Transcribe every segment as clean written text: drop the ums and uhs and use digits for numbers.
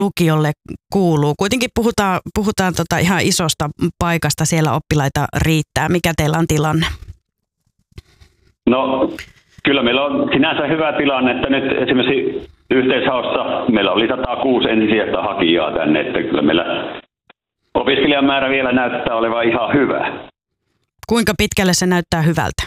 lukiolle kuuluu? Kuitenkin puhutaan ihan isosta paikasta, siellä oppilaita riittää. Mikä teillä on tilanne? No kyllä meillä on sinänsä hyvä tilanne, että nyt esimerkiksi yhteishaussa meillä oli 106 ensisijaista hakijaa tänne, että kyllä meillä opiskelijamäärä vielä näyttää olevan ihan hyvä. Kuinka pitkälle se näyttää hyvältä?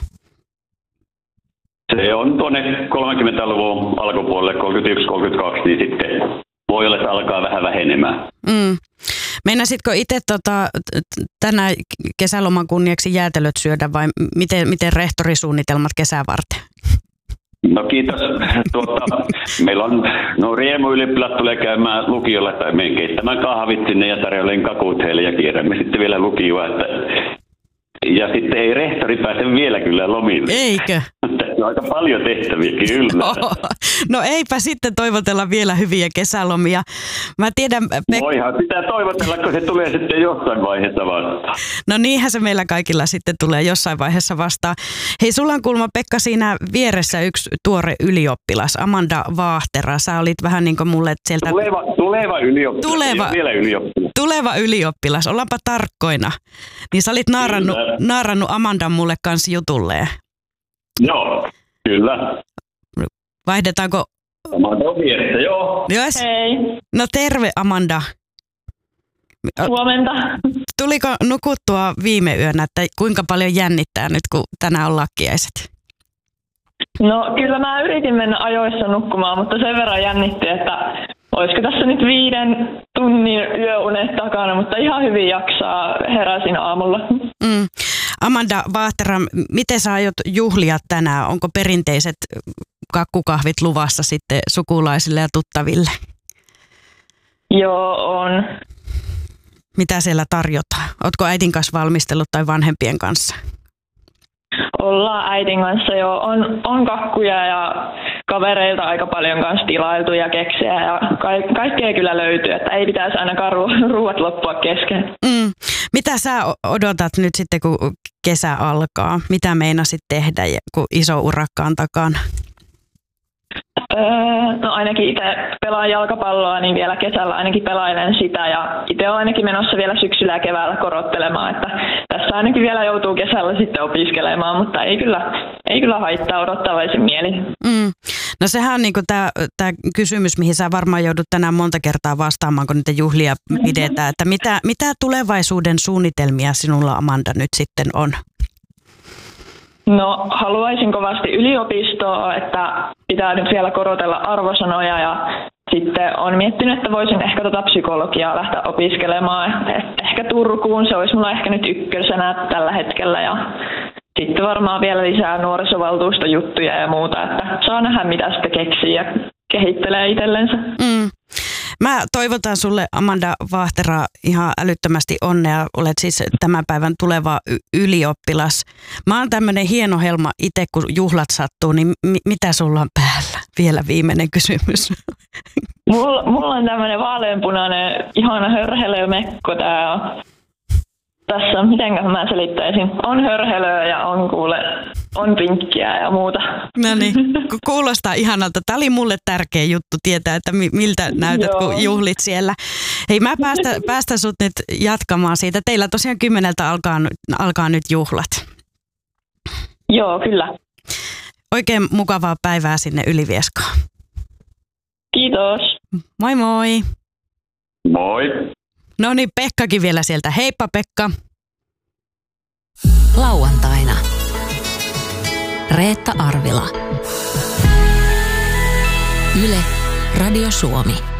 Se on tuonne 30-luvun alkupuolelle, 31-32, niin sitten voi olla, että alkaa vähän vähenemään. Meinasitko itse tänä kesäloman kunniaksi jäätelöt syödä vai miten rehtorisuunnitelmat kesää varten? No kiitos. Meillä on riemuylioppilaat tulee käymään lukiolla, tai menen keittämään kahvit sinne ja tarjoilen kakut heille ja kierrämme sitten vielä lukioa. Ja sitten ei rehtori pääse vielä kyllä lomille. Eikö? On aika paljon tehtäviä, kyllä. No eipä sitten toivotella vielä hyviä kesälomia. Mä tiedän, Voihan sitä toivotella, kun se tulee sitten jossain vaiheessa vastaan. No niinhän se meillä kaikilla sitten tulee jossain vaiheessa vastaan. Hei, sulla on kuulemma Pekka siinä vieressä yksi tuore ylioppilas, Amanda Vaahtera. Sä olit vähän niin kuin mulle sieltä... Tuleva ylioppilas, vielä ylioppilas. Tuleva ylioppilas, ollaanpa tarkkoina. Niin sä olit naarannut Amandan mulle kanssa jutulleen. Joo, kyllä. Vaihdetaanko? Amanda on vieressä, joo. Yes. Hei. No terve Amanda. Huomenta. Tuliko nukuttua viime yönä, että kuinka paljon jännittää nyt, kun tänään on lakkiaiset? No kyllä mä yritin mennä ajoissa nukkumaan, mutta sen verran jännitti, että olisiko tässä nyt 5 tunnin yöunet takana, mutta ihan hyvin jaksaa, heräsin aamulla. Amanda Vaahtera, miten sä aiot juhlia tänään? Onko perinteiset kakkukahvit luvassa sitten sukulaisille ja tuttaville? Joo, on. Mitä siellä tarjotaan? Ootko äidin kanssa valmistellut tai vanhempien kanssa? Ollaan äidin kanssa jo. On kakkuja ja kavereilta aika paljon kanssa tilailtu ja keksejä ja kaikkea kyllä löytyy, että ei pitäisi ainakaan ruuat loppua kesken. Mitä sä odotat nyt sitten, kun kesä alkaa? Mitä meinasit tehdä, kun iso urakka on takana? No ainakin itse pelaan jalkapalloa, niin vielä kesällä ainakin pelailen sitä ja itse olen ainakin menossa vielä syksyllä ja keväällä korottelemaan, että tässä ainakin vielä joutuu kesällä sitten opiskelemaan, mutta ei kyllä haittaa odottavaisin mieli. No sehän on niinku tämä kysymys, mihin sä varmaan joudut tänään monta kertaa vastaamaan, kun niitä juhlia pidetään, että mitä tulevaisuuden suunnitelmia sinulla, Amanda, nyt sitten on? No haluaisin kovasti yliopistoa, että pitää nyt vielä korotella arvosanoja ja sitten olen miettinyt, että voisin ehkä psykologiaa lähteä opiskelemaan. Ehkä Turkuun, se olisi mulla ehkä nyt ykkösenä tällä hetkellä ja sitten varmaan vielä lisää nuorisovaltuustojuttuja ja muuta, että saa nähdä mitä sitten keksii ja kehittelee itsellensä. Mä toivotan sulle, Amanda Vaahtera, ihan älyttömästi onnea. Olet siis tämän päivän tuleva ylioppilas. Mä oon tämmönen hieno helma itse, kun juhlat sattuu, niin mitä sulla on päällä? Vielä viimeinen kysymys. Mulla on tämmönen vaaleanpunainen, ihana hörhelömekko tää on. Tässä, mitenkä mä selittäisin, on hörhelöä ja on pinkkiä ja muuta. No niin, kuulostaa ihanalta. Tämä oli mulle tärkeä juttu tietää, että miltä näytät, kun juhlit siellä. Hei, mä päästän sut nyt jatkamaan siitä. Teillä tosiaan 10 alkaa nyt juhlat. Joo, kyllä. Oikein mukavaa päivää sinne Ylivieskaan. Kiitos. Moi moi. Moi. No niin, Pekkakin vielä sieltä. Heippa Pekka. Lauantaina. Reetta Arvila. Yle, Radio Suomi.